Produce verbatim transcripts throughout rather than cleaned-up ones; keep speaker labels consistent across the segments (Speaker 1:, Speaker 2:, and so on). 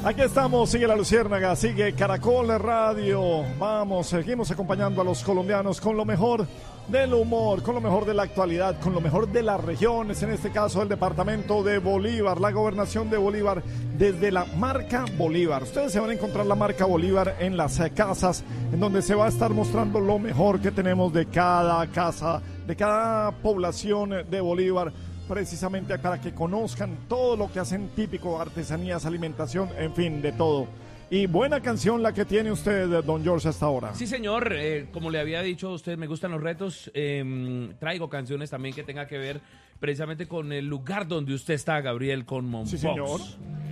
Speaker 1: Aquí estamos, sigue La Luciérnaga, sigue Caracol Radio. Vamos, seguimos acompañando a los colombianos con lo mejor del humor, con lo mejor de la actualidad, con lo mejor de las regiones, en este caso el departamento de Bolívar, la gobernación de Bolívar, desde la marca Bolívar. Ustedes se van a encontrar la marca Bolívar en las casas, en donde se va a estar mostrando lo mejor que tenemos de cada casa, de cada población de Bolívar, precisamente para que conozcan todo lo que hacen típico, artesanías, alimentación, en fin, de todo. Y buena canción la que tiene usted, don George, hasta ahora.
Speaker 2: Sí, señor, eh, como le había dicho a usted, me gustan los retos, eh, traigo canciones también que tenga que ver precisamente con el lugar donde usted está, Gabriel, con Mompox.
Speaker 1: Sí, señor.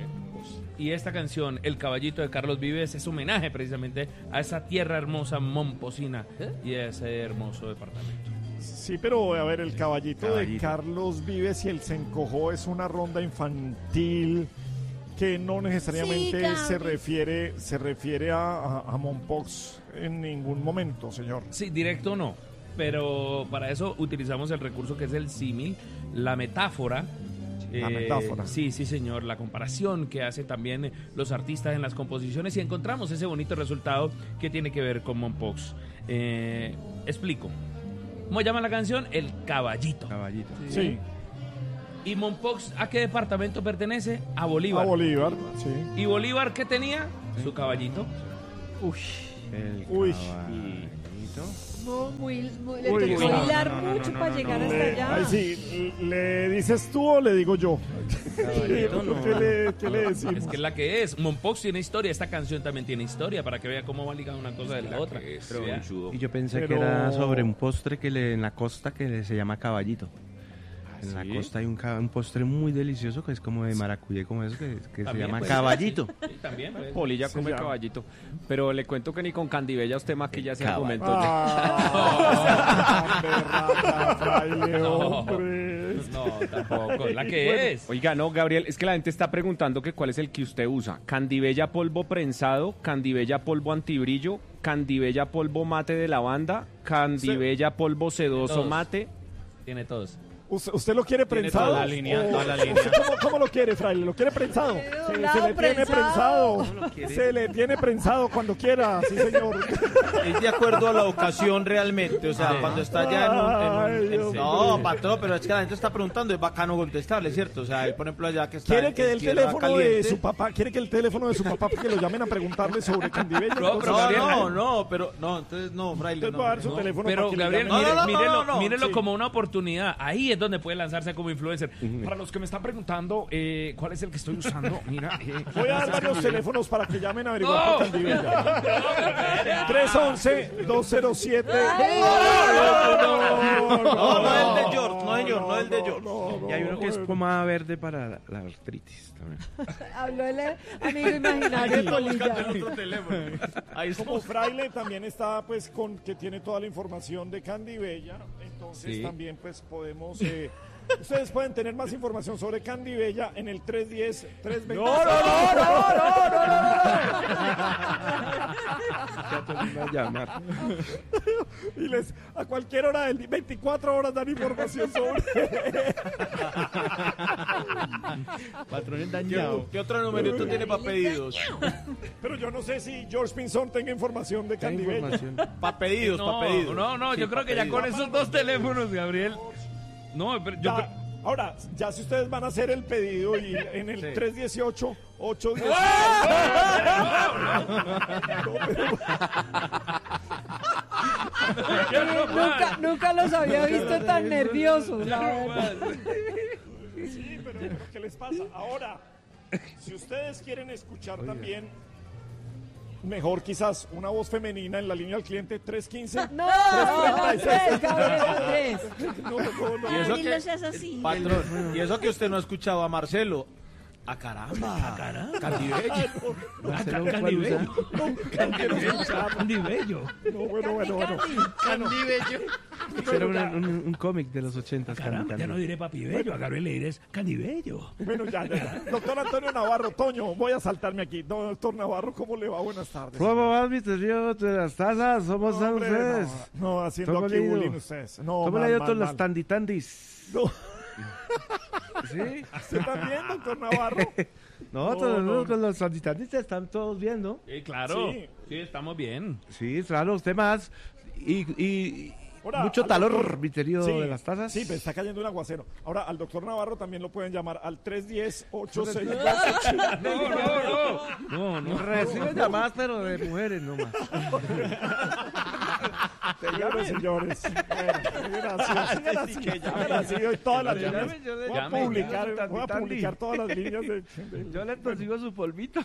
Speaker 2: Y esta canción, El Caballito de Carlos Vives, es homenaje precisamente a esa tierra hermosa momposina ¿Eh? y a ese hermoso departamento.
Speaker 1: Sí, pero a ver, el caballito, caballito de Carlos Vives y el se encojó es una ronda infantil que no necesariamente sí, se refiere se refiere a, a, a Mompox en ningún momento, señor.
Speaker 2: Sí, directo no, pero para eso utilizamos el recurso que es el símil, la metáfora.
Speaker 1: La eh, metáfora.
Speaker 2: Sí, sí, señor, la comparación que hacen también los artistas en las composiciones y encontramos ese bonito resultado que tiene que ver con Mompox. Eh, explico. ¿Cómo llama la canción? El Caballito.
Speaker 3: Caballito.
Speaker 1: Sí. sí.
Speaker 2: ¿Y Mompox a qué departamento pertenece? A Bolívar.
Speaker 1: A Bolívar, sí.
Speaker 2: ¿Y Bolívar qué tenía? Sí. Su caballito.
Speaker 3: Uy. El
Speaker 1: Uy.
Speaker 3: caballito.
Speaker 4: No, muy, muy, le tocó bailar no, no, mucho no, no, para no, llegar no, hasta
Speaker 1: le,
Speaker 4: allá.
Speaker 1: Ay, sí, ¿le dices tú o le digo yo?
Speaker 3: Caballito, no.
Speaker 1: ¿Qué, le, ¿Qué le decimos?
Speaker 2: Es que es la que es. Mompox tiene historia, esta canción también tiene historia, para que vea cómo va ligada una cosa de la, la otra.
Speaker 3: Pero, y yo pensé
Speaker 1: pero...
Speaker 3: que era sobre un postre que le, en la costa que le, se llama caballito. En ¿sí? la costa hay un, un postre muy delicioso que es como de maracuyá, como eso, que, que se llama
Speaker 2: pues,
Speaker 3: caballito.
Speaker 2: Sí, también. Pues.
Speaker 5: Polilla come caballito. Pero le cuento que ni con Candibella usted maquilla ese argumento.
Speaker 1: Ah,
Speaker 2: no, no, tampoco. La que bueno, es.
Speaker 5: Oiga, no, Gabriel, es que la gente está preguntando que cuál es el que usted usa. Candibella polvo prensado, Candibella polvo antibrillo, Candibella polvo mate de lavanda, Candibella polvo sedoso mate.
Speaker 2: Tiene todos.
Speaker 1: ¿Usted lo quiere prensado?
Speaker 2: Toda la línea, toda la línea.
Speaker 1: ¿Cómo, ¿Cómo lo quiere, fraile? ¿Lo quiere prensado? Se, se le tiene prensado. Se le tiene prensado cuando quiera, sí, señor.
Speaker 6: Es de acuerdo a la ocasión realmente, o sea, ah, cuando está ya en un... En un
Speaker 1: Ay,
Speaker 6: en, no, patrón, pero es que la gente está preguntando, es bacano contestarle, ¿cierto? O sea, él, por ejemplo, allá que está...
Speaker 1: ¿Quiere que dé el teléfono
Speaker 6: caliente?
Speaker 1: de su papá? ¿Quiere que el teléfono de su papá que lo llamen a preguntarle sobre Candibella?
Speaker 6: No, no, no, no, pero... No, entonces no, fraile,
Speaker 1: Entonces
Speaker 6: no.
Speaker 1: va a dar su
Speaker 6: no.
Speaker 1: teléfono
Speaker 2: pero,
Speaker 1: para que
Speaker 2: Gabriel,
Speaker 1: le
Speaker 2: mire,
Speaker 6: no, no, no,
Speaker 2: mírelo,
Speaker 6: no, no,
Speaker 2: mírelo
Speaker 6: sí.
Speaker 2: como una oportunidad. Ahí es donde puede lanzarse como influencer. Uh-huh. Para los que me están preguntando eh, cuál es el que estoy usando, mira. Eh,
Speaker 1: Voy a dar varios teléfonos para que llamen a averiguar no. por Candibella. tres once, dos cero siete
Speaker 6: No, no, no el de George, no señor, no el de George.
Speaker 3: No, no, y hay uno que es pomada verde para la, la artritis también.
Speaker 4: Habló el amigo imaginario de Polilla.
Speaker 1: Ahí como fraile también está pues con que tiene toda la información de Candibella, entonces sí. también pues podemos eh, ustedes pueden tener más información sobre Candibella en el tres diez, tres veinte.
Speaker 6: No, no, no, no, no, no,
Speaker 3: no. Llamar.
Speaker 1: Y les a cualquier hora del día, veinticuatro horas dan información sobre.
Speaker 3: Patrones dañados.
Speaker 6: ¿Qué otro numerito tiene para pedidos?
Speaker 1: Pero yo no sé si George Pinzón tenga información de Candibella.
Speaker 6: Para pedidos,
Speaker 2: no,
Speaker 6: para pedidos.
Speaker 2: No, no, sí, yo creo que ya con esos dos teléfonos, Gabriel. No, pero yo
Speaker 1: ya,
Speaker 2: creo...
Speaker 1: Ahora, ya si ustedes van a hacer el pedido y en el sí. tres dieciocho, ocho diez.
Speaker 4: nunca, nunca los había visto tan nerviosos, la verdad.
Speaker 1: Sí, pero, pero ¿qué les pasa? Ahora, si ustedes quieren escuchar Oiga. también mejor quizás una voz femenina en la línea al cliente tres quince.
Speaker 4: No, tres treinta y seis.
Speaker 6: No, no, no. Y eso que,
Speaker 4: es así.
Speaker 6: Patrón, y eso que usted no ha escuchado a Marcelo. ¡A caramba! ¡A caramba! ¡Candibello!
Speaker 2: ¡Candibello! ¡Candibello!
Speaker 1: No, bueno, bueno, bueno.
Speaker 6: ¡Candibello!
Speaker 3: Era un, un, un cómic de los ochentas.
Speaker 2: Caramba, ya no diré Papi Bello, a Gabriel le diré Candibello.
Speaker 1: Bueno, ya, ya. Doctor Antonio Navarro, Toño, voy a saltarme aquí. Doctor Navarro, ¿cómo le va? Buenas tardes.
Speaker 3: ¿Cómo va, mister Río de las tazas? ¿Cómo están ustedes?
Speaker 1: No, no, haciendo aquí bullying ustedes. No,
Speaker 3: ¿Cómo le ha ido todas las tanditandis?
Speaker 1: No.
Speaker 7: Sí.
Speaker 1: ¿Usted también, doctor Navarro?
Speaker 7: No,
Speaker 1: No,
Speaker 7: todos
Speaker 1: no,
Speaker 7: los, los sanitaristas están todos viendo.
Speaker 2: Sí, claro.
Speaker 1: Sí.
Speaker 2: Sí, estamos bien.
Speaker 7: Sí, claro, usted más. Y, y
Speaker 1: Ahora,
Speaker 7: mucho
Speaker 1: al
Speaker 7: talor,
Speaker 1: doctor-
Speaker 7: mi querido
Speaker 1: Sí,
Speaker 7: de las tazas.
Speaker 1: Sí, pero está cayendo un aguacero. Ahora, al doctor Navarro también lo pueden llamar al tres uno cero, ocho seis dos.
Speaker 2: No, no, no. No, no.
Speaker 7: Reciben llamadas, pero de mujeres nomás.
Speaker 1: Señores, señores. Bueno, gracias. Sigan así, sigan así. Hoy todas las
Speaker 7: Llame,
Speaker 1: líneas.
Speaker 7: yo le-
Speaker 1: Voy a
Speaker 2: llame,
Speaker 1: publicar,
Speaker 7: llame,
Speaker 1: voy a
Speaker 7: Tandi.
Speaker 1: publicar todas las líneas de... de-
Speaker 7: Yo le consigo su polvito.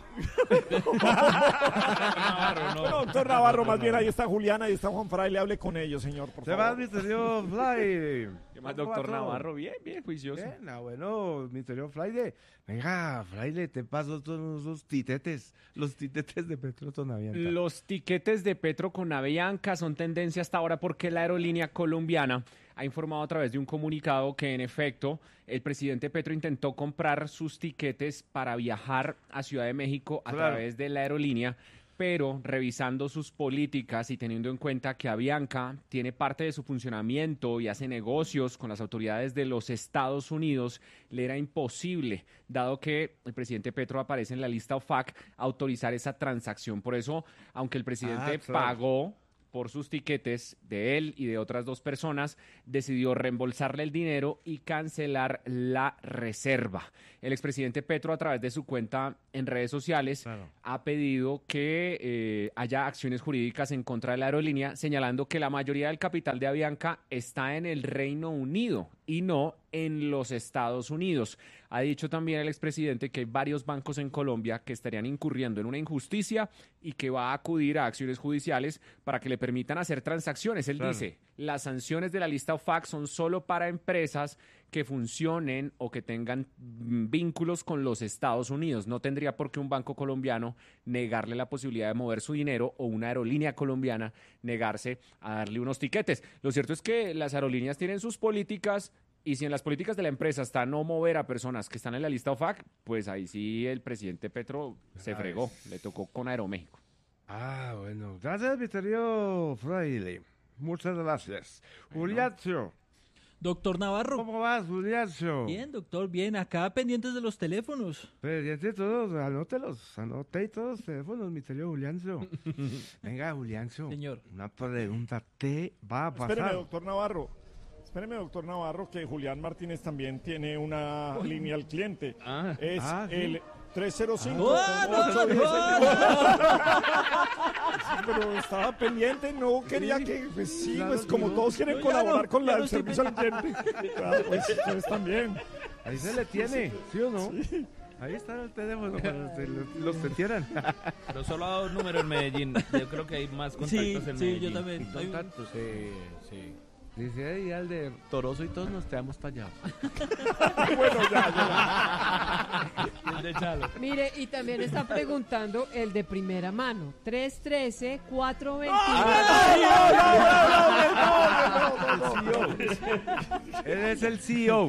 Speaker 2: Navarro, no.
Speaker 1: Bueno, doctor Navarro, más bien ahí está Juliana, ahí está Juan Fraile. Hable con ellos, señor, por
Speaker 7: Se
Speaker 1: favor.
Speaker 7: va, mi querido Fly.
Speaker 5: ¿Qué más,
Speaker 7: ¿Cómo va
Speaker 5: doctor
Speaker 7: todo?
Speaker 5: Navarro? Bien, bien, juicioso.
Speaker 7: Bien, ah, bueno, mi querido Fraile. Venga, Fraile, te paso todos esos titetes. Los titetes de Petro Tonavienta.
Speaker 5: Los tiquetes de Petro con Avianca son tendencia hasta ahora porque la aerolínea colombiana ha informado a través de un comunicado que en efecto el presidente Petro intentó comprar sus tiquetes para viajar a Ciudad de México a
Speaker 7: Claro.
Speaker 5: través de la aerolínea, pero revisando sus políticas y teniendo en cuenta que Avianca tiene parte de su funcionamiento y hace negocios con las autoridades de los Estados Unidos, le era imposible, dado que el presidente Petro aparece en la lista O F A C, autorizar esa transacción. Por eso, aunque el presidente
Speaker 7: Ah, claro.
Speaker 5: pagó por sus tiquetes de él y de otras dos personas, decidió reembolsarle el dinero y cancelar la reserva. El expresidente Petro, a través de su cuenta en redes sociales,
Speaker 7: Claro.
Speaker 5: ha pedido que eh, haya acciones jurídicas en contra de la aerolínea, señalando que la mayoría del capital de Avianca está en el Reino Unido y no en los Estados Unidos. Ha dicho también el expresidente que hay varios bancos en Colombia que estarían incurriendo en una injusticia y que va a acudir a acciones judiciales para que le permitan hacer transacciones. Él
Speaker 7: Claro.
Speaker 5: dice, las sanciones de la lista O F A C son solo para empresas que funcionen o que tengan mm, vínculos con los Estados Unidos. No tendría por qué un banco colombiano negarle la posibilidad de mover su dinero o una aerolínea colombiana negarse a darle unos tiquetes. Lo cierto es que las aerolíneas tienen sus políticas y si en las políticas de la empresa está no mover a personas que están en la lista O F A C, pues ahí sí el presidente Petro se fregó, le tocó con Aeroméxico.
Speaker 7: Ah, bueno. Gracias, mi querido Fraile. Muchas gracias. Juliacio,
Speaker 8: Doctor Navarro.
Speaker 7: ¿cómo vas, Juliacio?
Speaker 8: Bien, doctor, bien. Acá pendientes de los teléfonos.
Speaker 7: Pendiente de todos, anótelos, anoté todos los teléfonos, mi querido Juliancio. Venga, Juliancio.
Speaker 8: Señor.
Speaker 7: Una pregunta, ¿qué va a pasar?
Speaker 1: Espéreme, doctor Navarro. Espéreme, doctor Navarro, que Julián Martínez también tiene una línea al cliente.
Speaker 2: Ah.
Speaker 1: Es
Speaker 7: Ah, sí.
Speaker 1: el tres cero cinco.
Speaker 8: ¡Ah, no,
Speaker 1: ocho diez.
Speaker 8: no,
Speaker 1: Pero estaba pendiente, no quería que, pues sí,
Speaker 7: Claro
Speaker 1: pues
Speaker 7: que
Speaker 1: como
Speaker 7: no.
Speaker 1: todos quieren
Speaker 8: No, ya
Speaker 1: colaborar
Speaker 8: no,
Speaker 1: con
Speaker 8: ya
Speaker 1: la,
Speaker 8: no
Speaker 1: el
Speaker 8: estoy
Speaker 1: servicio al cliente. Claro, pues ustedes también.
Speaker 7: Ahí se le tiene, ¿sí o no? Ahí está el teléfono para los que los, los que quieran.
Speaker 2: Pero solo ha dado un número en Medellín. Yo creo que hay más contactos
Speaker 8: Sí,
Speaker 2: en
Speaker 8: sí,
Speaker 2: Medellín.
Speaker 8: yo también. Hay un-
Speaker 7: Contactos.
Speaker 6: Sí, sí.
Speaker 7: Dice ahí al de Toroso y todos nos quedamos tallados.
Speaker 1: Bueno, ya, ya.
Speaker 2: Y el de Chalo.
Speaker 4: Mire, y también está preguntando el de primera mano. tres uno tres, cuatro dos
Speaker 7: Él es el C E O.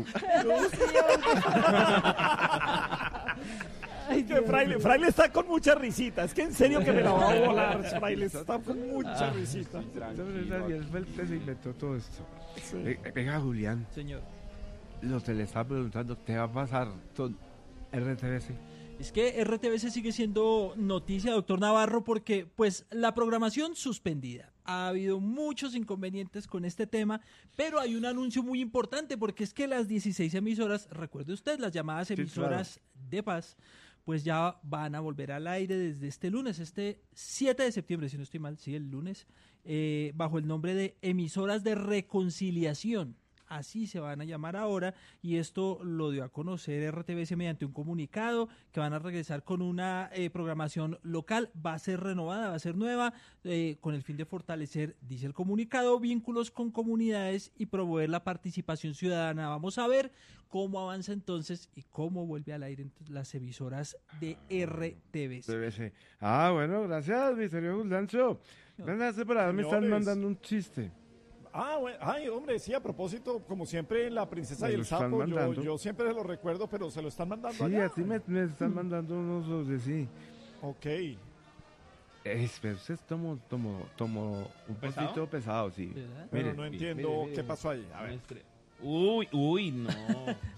Speaker 1: Que Fraile, Fraile está con mucha risita. Es que en serio que me la va a volar. Fraile está con mucha risita.
Speaker 7: Él fue el que se inventó todo esto. Eh, Venga, Julián,
Speaker 8: Señor.
Speaker 7: lo que le estaba preguntando, ¿qué va a pasar con R T B C?
Speaker 8: Es que R T V C sigue siendo noticia, doctor Navarro, porque pues la programación suspendida. Ha habido muchos inconvenientes con este tema, pero hay un anuncio muy importante porque es que las dieciséis emisoras, recuerde usted, las llamadas
Speaker 7: Sí,
Speaker 8: emisoras de paz, pues ya van a volver al aire desde este lunes, este siete de septiembre, si no estoy mal, sí, el lunes, eh, bajo el nombre de Emisoras de Reconciliación. Así se van a llamar ahora, y esto lo dio a conocer R T V C mediante un comunicado que van a regresar con una eh, programación local, va a ser renovada, va a ser nueva, eh, con el fin de fortalecer, dice el comunicado, vínculos con comunidades y promover la participación ciudadana. Vamos a ver cómo avanza entonces y cómo vuelve al aire entonces las emisoras de R T V C.
Speaker 7: T V C. Ah, bueno, gracias, mi querido Juliancho. Venga, este por ahí me están
Speaker 1: Señores.
Speaker 7: mandando un chiste.
Speaker 1: Ah, bueno, ay, hombre, sí, a propósito, como siempre, La Princesa
Speaker 7: Me
Speaker 1: y
Speaker 7: lo
Speaker 1: el
Speaker 7: están
Speaker 1: Sapo, yo,
Speaker 7: mandando.
Speaker 1: yo siempre lo recuerdo, pero se lo están mandando
Speaker 7: Sí,
Speaker 1: allá.
Speaker 7: a ti me, me están mandando unos sobre sí.
Speaker 1: Ok.
Speaker 7: Es, pero usted tomó, tomó, tomó un
Speaker 2: ¿Pesado?
Speaker 7: poquito pesado, sí.
Speaker 8: ¿Verdad?
Speaker 1: Pero
Speaker 7: Mire,
Speaker 1: no
Speaker 7: mire,
Speaker 1: entiendo
Speaker 7: mire, mire.
Speaker 1: qué pasó ahí. A ver.
Speaker 2: Uy, uy, no.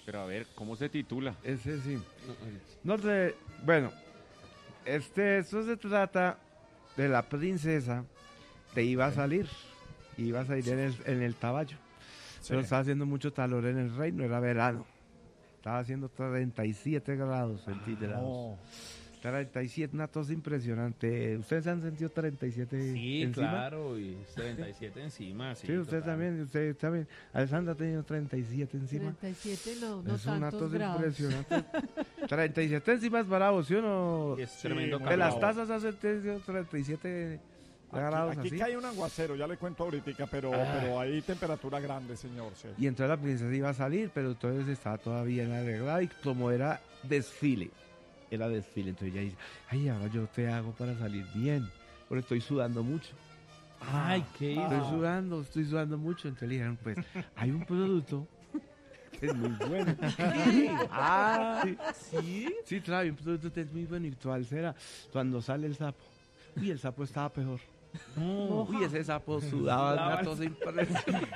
Speaker 5: Pero a ver, ¿cómo se titula?
Speaker 7: Ese sí. No sé, bueno, este, esto se trata de la princesa que iba a salir, iba a salir en el, en el caballo,
Speaker 1: Sí.
Speaker 7: pero estaba haciendo mucho calor en el reino, era verano, estaba haciendo treinta y siete grados centígrados.
Speaker 1: No.
Speaker 7: treinta y siete, una tos impresionante. ¿Ustedes han sentido treinta y siete
Speaker 2: Sí,
Speaker 7: encima?
Speaker 2: claro, y treinta y siete encima, sí.
Speaker 7: Sí, usted
Speaker 2: total.
Speaker 7: también, usted también. Alessandra ha tenido treinta y siete encima.
Speaker 4: treinta y siete no, no
Speaker 7: es una
Speaker 4: tantos
Speaker 7: tos
Speaker 4: grados.
Speaker 7: impresionante. treinta y siete encima es bravo, ¿sí o no?
Speaker 2: Y es
Speaker 1: Sí,
Speaker 2: tremendo
Speaker 1: muy
Speaker 7: De las
Speaker 2: calor.
Speaker 7: tazas hace treinta y siete grados
Speaker 1: Aquí, aquí
Speaker 7: así.
Speaker 1: cae un aguacero, ya le cuento ahorita, pero, pero hay temperatura grande, señor. Sí.
Speaker 7: Y entonces la princesa iba a salir, pero entonces estaba todavía en arreglada y como era desfile, era desfile, entonces ella dice, ay, ahora yo te hago para salir bien, porque estoy sudando mucho.
Speaker 2: Ay, qué
Speaker 7: Estoy
Speaker 1: Ah.
Speaker 7: sudando, estoy sudando mucho. Entonces le dijeron, pues, hay un producto que es muy bueno. Ah, sí.
Speaker 8: ¿Sí?
Speaker 7: Sí, claro, hay un producto que es muy bueno. ¿Y cuál será? Cuando sale el sapo. Uy, el sapo estaba peor. Uy, ese sapo sudaba una cosa impresionante.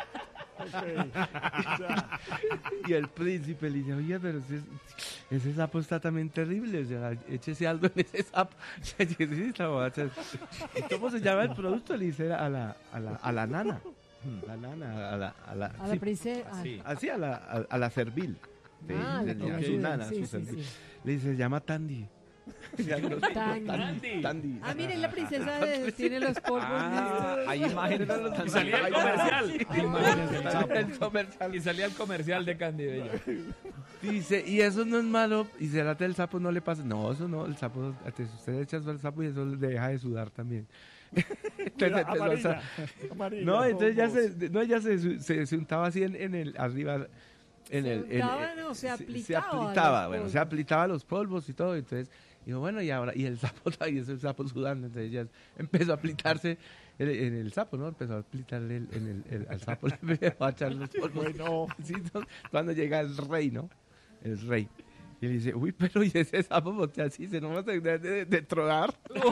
Speaker 7: Y el príncipe le dice, oye, pero ese, ese sapo está también terrible, o sea, échese algo en ese sapo. Sí, la borracha. ¿Cómo se llama el producto? Le dice a la, a la, a la nana. La nana, a la... A la,
Speaker 4: A la
Speaker 7: sí,
Speaker 4: princesa. ah,
Speaker 2: Sí.
Speaker 7: así a la, a, a la servil. Sí,
Speaker 4: Ah, la
Speaker 7: le-
Speaker 4: que
Speaker 7: a
Speaker 4: le
Speaker 7: su
Speaker 4: ayuda,
Speaker 7: nana, a
Speaker 4: sí,
Speaker 7: su
Speaker 4: sí,
Speaker 7: servil.
Speaker 4: sí.
Speaker 7: Le dice, se llama Tandy.
Speaker 4: Tandy.
Speaker 2: Tandy.
Speaker 7: Tandy.
Speaker 4: Ah, miren, la princesa de- tiene los polvos
Speaker 5: Ah,
Speaker 4: listos.
Speaker 5: hay imágenes.
Speaker 2: Y salía el comercial.
Speaker 7: El comercial.
Speaker 2: Y salía el comercial de Candy Bella.
Speaker 7: Dice, y eso no es malo, y será que el sapo no le pasa. No, eso no, el sapo, usted le echa al sapo y eso le deja de sudar también. Entonces,
Speaker 1: Mira,
Speaker 7: empezó a
Speaker 1: amarilla,
Speaker 7: sa-
Speaker 1: amarilla,
Speaker 7: no, entonces ya
Speaker 1: todos.
Speaker 7: se, no, ella se, se, se untaba así en, en el, arriba, en
Speaker 4: ¿Se
Speaker 7: el, en-
Speaker 4: untaba,
Speaker 7: en-
Speaker 4: no? ¿Se
Speaker 7: se-
Speaker 4: aplicaba
Speaker 7: Se aplicaba,
Speaker 4: los
Speaker 7: bueno,
Speaker 4: polvos?
Speaker 7: se aplicaba los polvos y todo, entonces, digo, bueno, y ahora, y el sapo, y ese sapo sudando, entonces ella empezó a aplicarse en, en el sapo, ¿no? Empezó a aplicarle el- en el, el- al sapo, le empezó a echar los polvos.
Speaker 1: Bueno.
Speaker 7: Sí, ¿no? Cuando llega el rey, ¿no? El rey. Y él dice, uy, pero ¿y ese sapo botea así? ¿Se no va a tener de, de tronar?
Speaker 1: No,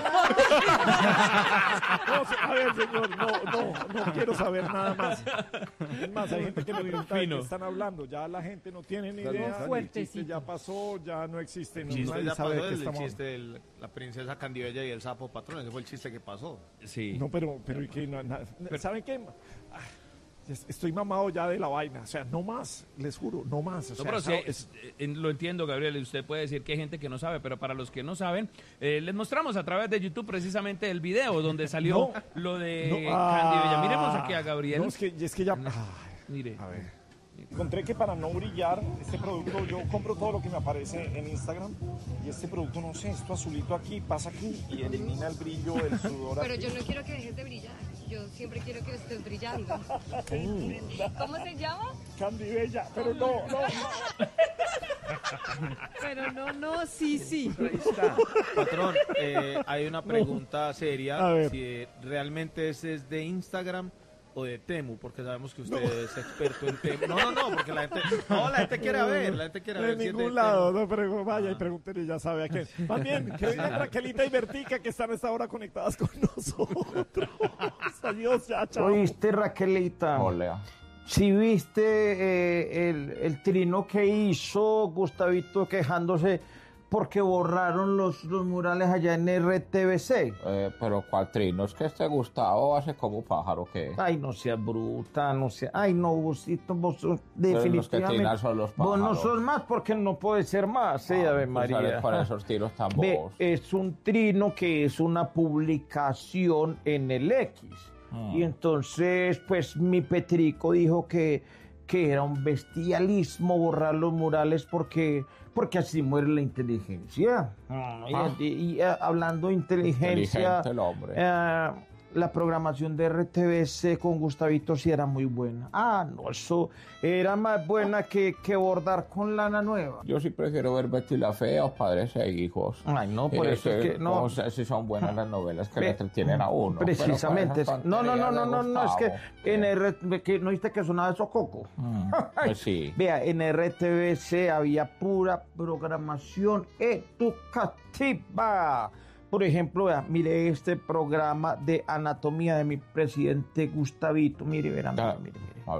Speaker 1: a ver, señor, no, no, no quiero saber nada más. Es más, hay gente que me pregunta de qué están hablando. Ya la gente no tiene ni idea. El
Speaker 4: fuertecito.
Speaker 1: chiste ya pasó, ya no existe.
Speaker 6: El
Speaker 1: No,
Speaker 6: chiste
Speaker 1: nadie
Speaker 6: ya
Speaker 1: sabe
Speaker 6: pasó,
Speaker 1: de qué
Speaker 6: el
Speaker 1: estamos
Speaker 6: chiste de la princesa Candibella y el sapo patrón. Ese fue el chiste que pasó.
Speaker 2: Sí.
Speaker 1: No, pero, pero, ¿y qué? No, na- ¿saben qué? Ah, es- Estoy mamado ya de la vaina. O sea, no más, les juro, no más. O
Speaker 2: No,
Speaker 1: sea,
Speaker 2: pero
Speaker 1: esa-
Speaker 2: sí,
Speaker 1: es-
Speaker 2: eh, lo entiendo, Gabriel, y usted puede decir que hay gente que no sabe, pero para los que no saben, eh, les mostramos a través de YouTube precisamente el video donde salió
Speaker 1: No.
Speaker 2: lo de
Speaker 1: no,
Speaker 2: Candy
Speaker 1: ah,
Speaker 2: Bella. Miremos aquí a Gabriel.
Speaker 1: No, es que, es que ya... ay,
Speaker 2: Mire.
Speaker 1: a ver. Encontré que para no brillar, este producto, yo compro todo lo que me aparece en Instagram y este producto, no sé, esto azulito aquí, pasa aquí y elimina el brillo, el sudor.
Speaker 9: Pero
Speaker 1: aquí.
Speaker 9: yo no quiero que dejes de brillar. Yo siempre quiero que estés brillando.
Speaker 1: Mm.
Speaker 9: ¿Cómo se llama?
Speaker 1: Candy Bella, pero no, no.
Speaker 4: Pero no, no, sí, sí.
Speaker 7: Ahí está.
Speaker 6: Patrón, eh, hay una pregunta seria.
Speaker 1: A ver.
Speaker 6: Si eh, realmente ese es de Instagram o de Temu, porque sabemos que usted es experto en Temu. No, no, no, porque la gente, no, la gente quiere ver, la gente quiere
Speaker 1: De
Speaker 6: ver. si es
Speaker 1: ningún
Speaker 6: de
Speaker 1: lado,
Speaker 6: Temu.
Speaker 1: no, pero vaya y pregúntenle, ya sabe a quién. Más bien, que digan Raquelita y Bertica que están a esta hora conectadas con nosotros. Adiós, ya, chao.
Speaker 10: ¿Oíste, Raquelita? Si viste eh, el, el trino que hizo Gustavito quejándose porque borraron los, los murales allá en R T V C.
Speaker 11: Eh, pero ¿cuál trino? Es que este Gustavo hace como pájaro, ¿qué?
Speaker 10: Ay, no seas bruta, no seas... Ay, no, Gustito, vos sos
Speaker 11: Pero los que
Speaker 10: definitivamente...
Speaker 11: trinan son los
Speaker 10: Vos no
Speaker 11: pájaros.
Speaker 10: sos más porque no puede ser más, sí,
Speaker 11: Ah,
Speaker 10: Ave
Speaker 11: tú
Speaker 10: María.
Speaker 11: sales para esos tiros tan
Speaker 10: Ve,
Speaker 11: bobos.
Speaker 10: es un trino que es una publicación en el X.
Speaker 11: Ah.
Speaker 10: Y entonces, pues, mi Petrico dijo que, que era un bestialismo borrar los murales porque, porque así muere la inteligencia. Y-
Speaker 11: Ah.
Speaker 10: Y, y, eh, hablando de inteligencia,
Speaker 11: Inteligente el hombre.
Speaker 10: eh, la programación de R T V C con Gustavito sí era muy buena. Ah, no, eso era más buena que, que bordar con lana nueva.
Speaker 11: Yo sí prefiero ver Betty la Fea o Padres e Hijos.
Speaker 10: Ay, no, por
Speaker 11: Eh,
Speaker 10: eso es que no.
Speaker 11: ¿cómo sé si son buenas las novelas que
Speaker 10: Ve-
Speaker 11: le entretienen a uno? Pero
Speaker 10: Precisamente.
Speaker 11: con esas
Speaker 10: No, no, no, no, no, no, es que
Speaker 11: tonterías
Speaker 10: en R que no viste que sonaba eso coco.
Speaker 11: Mm, pues sí.
Speaker 10: Vea, en R T V C había pura programación educativa. Por ejemplo, vea, mire este programa de anatomía de mi presidente Gustavito. Mire, verá, mire,
Speaker 11: Ah,
Speaker 10: mire, mire.
Speaker 11: A ver.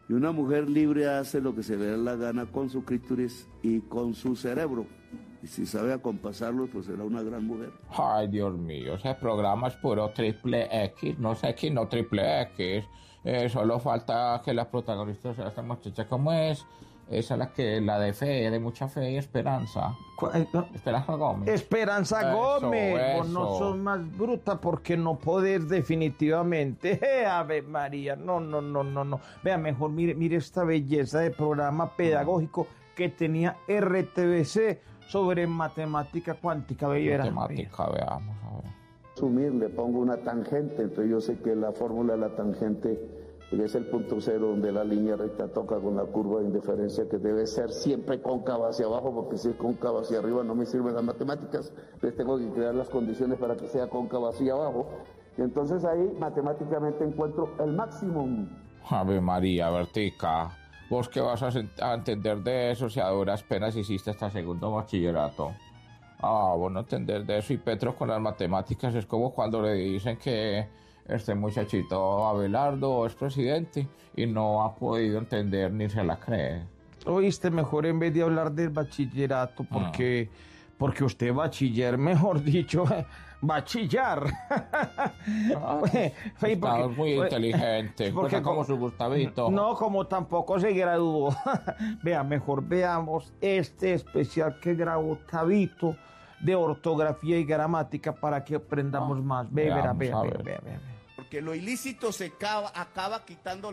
Speaker 12: Y una mujer libre hace lo que se le da la gana con su clítoris y con su cerebro. Y si sabe acompasarlo, pues será una gran mujer.
Speaker 11: Ay, Dios mío, ese programa es puro triple X, no sé X, no triple X. Eh, solo falta que la protagonista sea esta muchacha, ¿cómo es? Esa es la que, la de fe, de mucha fe y esperanza. Esperanza Gómez.
Speaker 10: Esperanza
Speaker 11: Eso,
Speaker 10: Gómez. Vos
Speaker 11: eso.
Speaker 10: no sos más bruta porque no podés definitivamente. Eh, Ave María, no, no, no, no, no. Vea, mejor mire, mire esta belleza de programa pedagógico que tenía R T V C sobre matemática cuántica. Ve,
Speaker 11: Matemática, veamos, a ver.
Speaker 13: Sumir, le pongo una tangente, entonces yo sé que la fórmula de la tangente es el punto cero donde la línea recta toca con la curva de indiferencia, que debe ser siempre cóncava hacia abajo, porque si es cóncava hacia arriba no me sirven las matemáticas, entonces tengo que crear las condiciones para que sea cóncava hacia abajo, y entonces ahí matemáticamente encuentro el máximo.
Speaker 11: Ave María, Bertica, ¿vos qué vas a, a entender de eso si a duras penas hiciste hasta segundo bachillerato? Ah, vos no entender de eso, y Petro con las matemáticas es como cuando le dicen que este muchachito Abelardo es presidente y no ha podido entender ni se la cree.
Speaker 10: Oíste, mejor en vez de hablar del bachillerato, porque, ah. porque usted bachiller, mejor dicho, va a chillar.
Speaker 11: Ah, está muy inteligente, porque como su Gustavito.
Speaker 10: No, como tampoco se graduó. Vea, mejor veamos este especial que grabó Tabito de ortografía y gramática para que aprendamos ah, más. Ve, verá, vea, vea, vea, vea.
Speaker 14: Porque lo ilícito se acaba, acaba quitando